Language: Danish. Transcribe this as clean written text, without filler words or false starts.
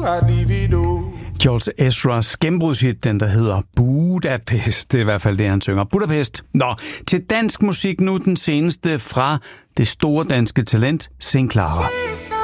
I'd leave it all. George Ezras gennembrudshit, den der hedder Budapest. Det er i hvert fald det, han synger. Budapest. Nå, til dansk musik nu den seneste fra det store danske talent, Sing Clara.